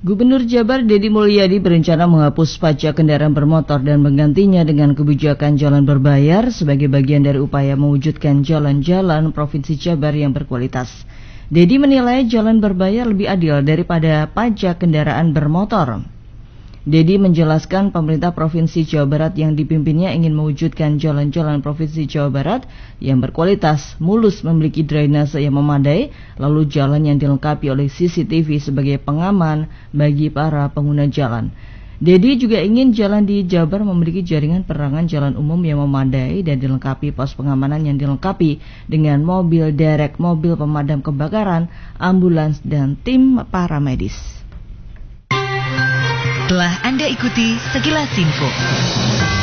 Gubernur Jabar Deddy Mulyadi berencana menghapus pajak kendaraan bermotor dan menggantinya dengan kebijakan jalan berbayar sebagai bagian dari upaya mewujudkan jalan-jalan Provinsi Jabar yang berkualitas. Deddy menilai jalan berbayar lebih adil daripada pajak kendaraan bermotor. Deddy menjelaskan pemerintah Provinsi Jawa Barat yang dipimpinnya ingin mewujudkan jalan-jalan Provinsi Jawa Barat yang berkualitas, mulus, memiliki drainase yang memadai, lalu jalan yang dilengkapi oleh CCTV sebagai pengaman bagi para pengguna jalan. Deddy juga ingin jalan di Jabar memiliki jaringan penerangan jalan umum yang memadai dan dilengkapi pos pengamanan yang dilengkapi dengan mobil derek, mobil pemadam kebakaran, ambulans, dan tim paramedis. Telah Anda ikuti Sekilas Info.